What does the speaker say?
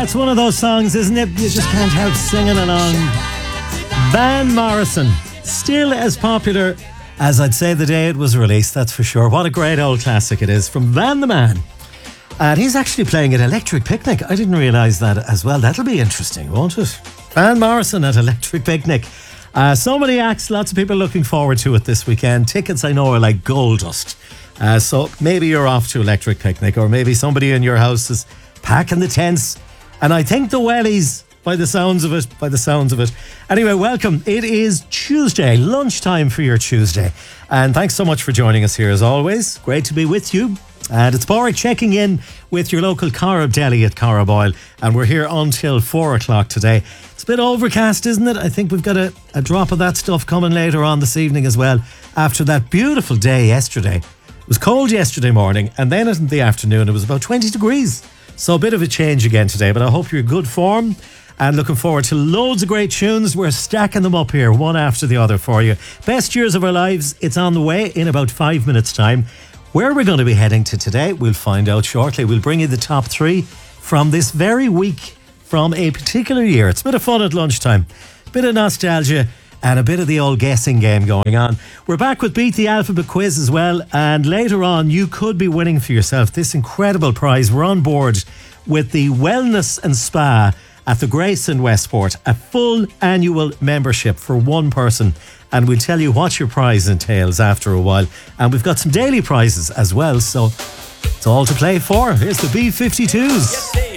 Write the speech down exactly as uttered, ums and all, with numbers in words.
it's one of those songs, isn't it? You just can't help singing along. Van Morrison, still as popular as I'd say the day it was released, that's for sure. What a great old classic it is from Van the Man. And he's actually playing at Electric Picnic. I didn't realise that as well. That'll be interesting, won't it? Van Morrison at Electric Picnic. Uh, so many acts, lots of people looking forward to it this weekend. Tickets, I know, are like gold dust. Uh, so maybe you're off to Electric Picnic, or maybe somebody in your house is packing the tents. And I think the wellies, by the sounds of it, by the sounds of it. Anyway, welcome. It is Tuesday, lunchtime for your Tuesday. And thanks so much for joining us here as always. Great to be with you. And it's Boric checking in with your local Corrib Deli at Corriboyle. And we're here until four o'clock today. It's a bit overcast, isn't it? I think we've got a, a drop of that stuff coming later on this evening as well. After that beautiful day yesterday. It was cold yesterday morning, and then in the afternoon it was about twenty degrees. So a bit of a change again today, but I hope you're in good form and looking forward to loads of great tunes. We're stacking them up here, one after the other for you. Best years of our lives, it's on the way in about five minutes' time. Where we're going to be heading to today, we'll find out shortly. We'll bring you the top three from this very week from a particular year. It's a bit of fun at lunchtime, a bit of nostalgia, and a bit of the old guessing game going on. We're back with Beat the Alphabet quiz as well, and later on you could be winning for yourself this incredible prize. We're on board with the Wellness and Spa at the Grace in Westport, a full annual membership for one person, and we'll tell you what your prize entails after a while. And we've got some daily prizes as well, so it's all to play for. Here's the B fifty-twos.